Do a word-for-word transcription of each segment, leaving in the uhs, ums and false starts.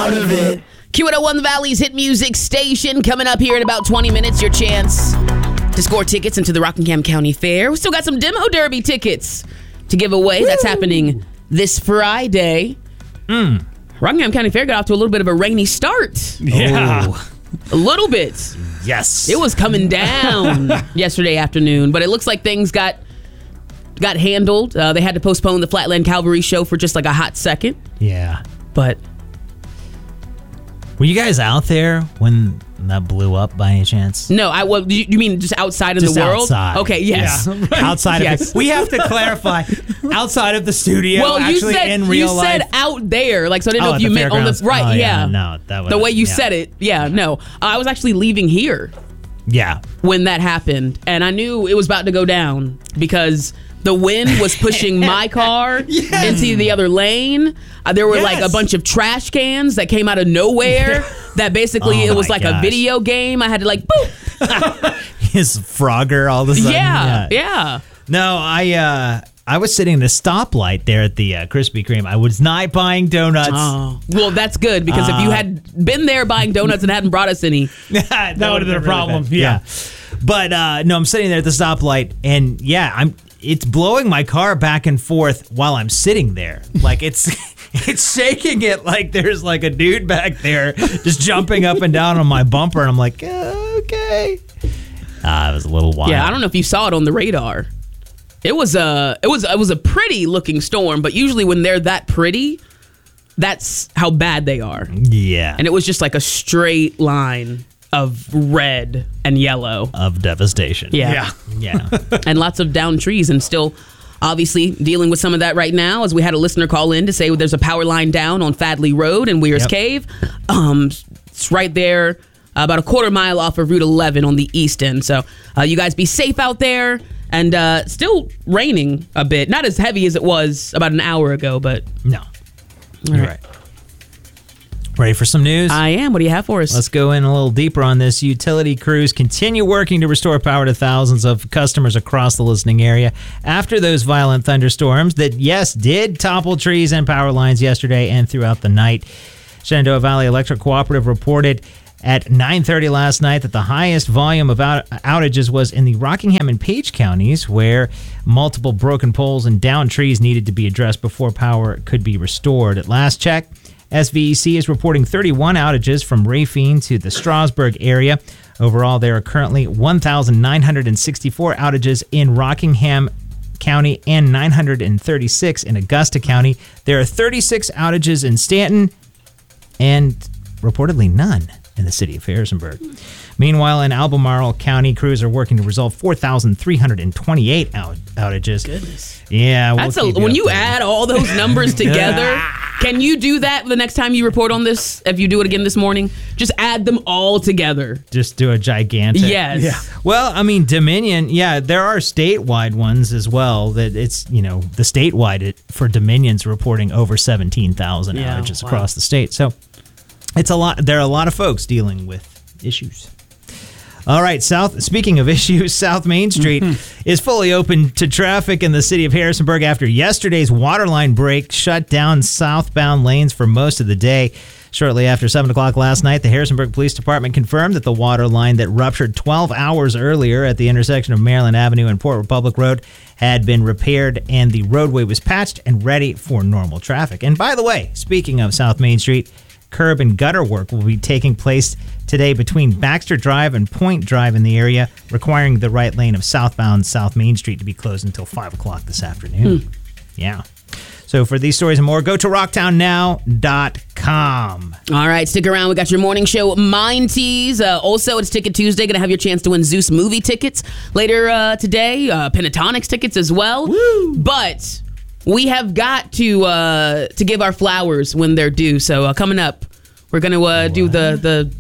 part of it. Q one oh one, the Valley's hit music station. Coming up here in about twenty minutes, your chance to score tickets into the Rockingham County Fair. We still got some Demo Derby tickets to give away. Woo! That's happening this Friday. Mm. Rockingham County Fair got off to a little bit of a rainy start. Yeah. Oh. A little bit. Yes. It was coming down yesterday afternoon, but it looks like things got got handled. Uh, they had to postpone the Flatland Cavalry show for just like a hot second. Yeah. But were you guys out there when that blew up by any chance? no, I well, you you mean just outside of Just the world? outside. Okay, yes. Yeah. Outside Yes. of the, we have to clarify. Outside of the studio, Well, you actually said in real you life. said out there, like so. I didn't Oh, know if at you the meant on the fairgrounds? right. Oh, yeah, yeah, no, that the would- way you yeah. said it. Yeah, no, uh, I was actually leaving here Yeah. when that happened, and I knew it was about to go down because the wind was pushing my car Yes. into the other lane. Uh, there were like a Yes. bunch of trash cans that came out of nowhere. That basically Oh it was my like a gosh. video game. I had to like boop. His Frogger all of a sudden. Yeah, yeah. No, I uh, I was sitting at a stoplight there at the uh, Krispy Kreme. I was not buying donuts. Oh, well, that's good because if you had been there buying donuts and hadn't brought us any, that That would have been a problem. bad. Yeah. But uh, no, I'm sitting there at the stoplight, and yeah, I'm. It's blowing my car back and forth while I'm sitting there. Like it's it's shaking it like there's like a dude back there just jumping up and down on my bumper, and I'm like, uh, okay. Uh, it was a little wild. yeah, I don't know if you saw it on the radar. It was a it was it was a pretty looking storm, but usually when they're that pretty, that's how bad they are. Yeah. And it was just like a straight line of red and yellow. Of devastation. Yeah. Yeah. And lots of downed trees, and still obviously dealing with some of that right now, as we had a listener call in to say there's a power line down on Fadley Road in Weir's Yep. Cave. Um, it's right there, uh, about a quarter mile off of Route eleven on the east end. So uh, you guys be safe out there. And uh, still raining a bit. Not as heavy as it was about an hour ago, but No. You're right. Ready for some news? I am. What do you have for us? Let's go in a little deeper on this. Utility crews continue working to restore power to thousands of customers across the listening area after those violent thunderstorms that, yes, did topple trees and power lines yesterday and throughout the night. Shenandoah Valley Electric Cooperative reported at nine thirty last night that the highest volume of out- outages was in the Rockingham and Page counties, where multiple broken poles and downed trees needed to be addressed before power could be restored. At last check, S V E C is reporting thirty-one outages from Rafine to the Strasburg area. Overall, there are currently one thousand nine hundred sixty-four outages in Rockingham County and nine hundred thirty-six in Augusta County. There are thirty-six outages in Stanton and reportedly none in the city of Harrisonburg. Meanwhile, in Albemarle County, crews are working to resolve four thousand three hundred twenty-eight out- outages. Goodness. Yeah, we'll That's a, keep when you updated. add all those numbers together, can you do that the next time you report on this? If you do it again this morning, just add them all together. Just do a gigantic. Yes. Yeah. Well, I mean, Dominion, yeah, there are statewide ones as well. That it's, you know, the statewide it, for Dominion's reporting over seventeen thousand Yeah, outages wow. across the state. So it's a lot. There are a lot of folks dealing with issues. All right, South. Speaking of issues, South Main Street is fully open to traffic in the city of Harrisonburg after yesterday's waterline break shut down southbound lanes for most of the day. Shortly after seven o'clock last night, the Harrisonburg Police Department confirmed that the water line that ruptured twelve hours earlier at the intersection of Maryland Avenue and Port Republic Road had been repaired, and the roadway was patched and ready for normal traffic. And by the way, speaking of South Main Street, curb and gutter work will be taking place today between Baxter Drive and Point Drive in the area, requiring the right lane of southbound South Main Street to be closed until five o'clock this afternoon. Hmm. Yeah. So for these stories and more, go to rocktown now dot com. All right, stick around. We got your morning show Mind Tease. Uh, also, it's Ticket Tuesday. Going to have your chance to win Zeus movie tickets later uh, today. Uh, Pentatonics tickets as well. Woo! But we have got to uh, to give our flowers when they're due. So uh, coming up, we're going to uh, do the the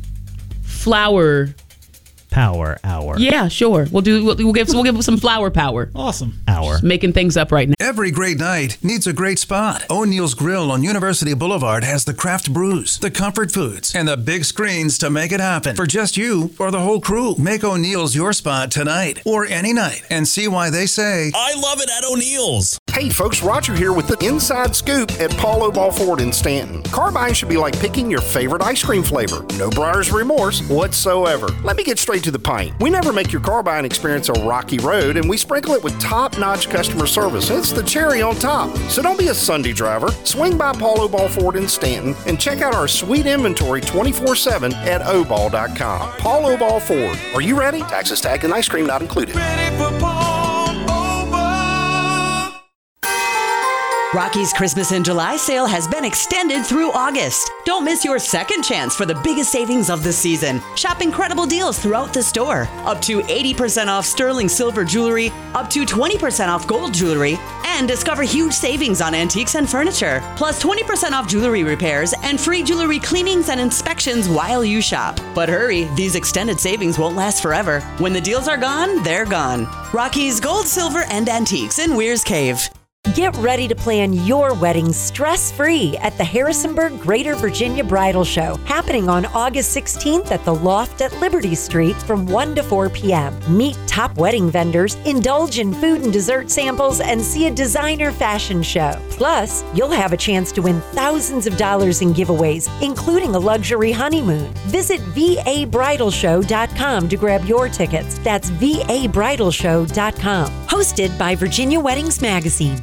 flower. Power hour. Yeah, sure. We'll do. We'll, we'll give. We'll give some flower power. Awesome. Hour. Making things up right now. Every great night needs a great spot. O'Neill's Grill on University Boulevard has the craft brews, the comfort foods, and the big screens to make it happen for just you or the whole crew. Make O'Neill's your spot tonight or any night and see why they say, I love it at O'Neill's. Hey folks, Roger here with the Inside Scoop at Paul Oball Ford in Stanton. Car buying should be like picking your favorite ice cream flavor. No buyer's remorse whatsoever. Let me get straight to the point. We never make your car buying experience a rocky road, and we sprinkle it with top-notch customer service. It's the cherry on top. So don't be a Sunday driver. Swing by Paul Oball Ford in Stanton and check out our sweet inventory twenty-four seven at oball dot com. Paul Oball Ford. Are you ready? Taxes, tag, and ice cream not included. Ready for Paul Oball. Rocky's Christmas in July sale has been extended through August. Don't miss your second chance for the biggest savings of the season. Shop incredible deals throughout the store. Up to eighty percent off sterling silver jewelry, up to twenty percent off gold jewelry, and discover huge savings on antiques and furniture. Plus twenty percent off jewelry repairs and free jewelry cleanings and inspections while you shop. But hurry, these extended savings won't last forever. When the deals are gone, they're gone. Rocky's Gold, Silver, and Antiques in Weir's Cave. Get ready to plan your wedding stress-free at the Harrisonburg Greater Virginia Bridal Show, happening on August sixteenth at the Loft at Liberty Street from one to four p.m. Meet top wedding vendors, indulge in food and dessert samples, and see a designer fashion show. Plus, you'll have a chance to win thousands of dollars in giveaways, including a luxury honeymoon. Visit v a bridal show dot com to grab your tickets. That's v a bridal show dot com. Hosted by Virginia Weddings Magazine.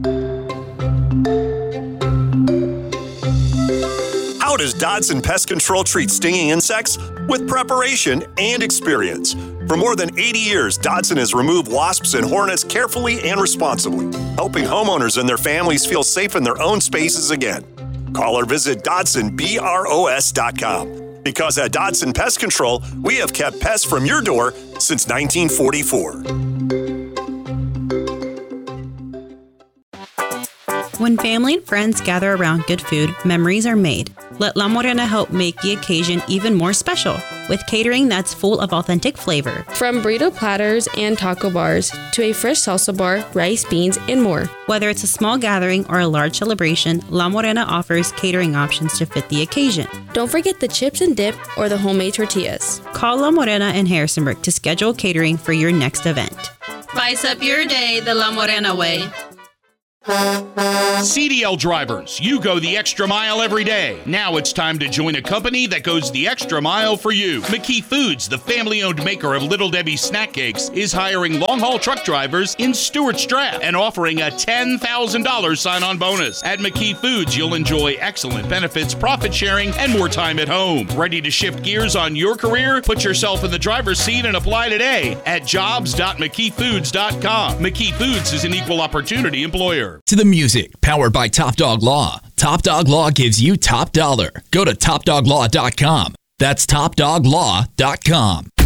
How does Dodson Pest Control treat stinging insects? With preparation and experience. For more than eighty years, Dodson has removed wasps and hornets carefully and responsibly, helping homeowners and their families feel safe in their own spaces again. Call or visit Dodson Bros dot com. Because at Dodson Pest Control, we have kept pests from your door since nineteen forty-four. When family and friends gather around good food, memories are made. Let La Morena help make the occasion even more special with catering that's full of authentic flavor. From burrito platters and taco bars to a fresh salsa bar, rice, beans, and more. Whether it's a small gathering or a large celebration, La Morena offers catering options to fit the occasion. Don't forget the chips and dip or the homemade tortillas. Call La Morena in Harrisonburg to schedule catering for your next event. Spice up your day the La Morena way. C D L drivers, you go the extra mile every day. Now it's time to join a company that goes the extra mile for you. McKee Foods, the family-owned maker of Little Debbie snack cakes, is hiring long-haul truck drivers in Stuarts Draft and offering a ten thousand dollars sign-on bonus. At McKee Foods, you'll enjoy excellent benefits, profit sharing, and more time at home. Ready to shift gears on your career? Put yourself in the driver's seat and apply today at jobs dot mckee foods dot com. McKee Foods is an equal opportunity employer. To the music, powered by Top Dog Law. Top Dog Law gives you top dollar. Go to top dog law dot com. That's top dog law dot com.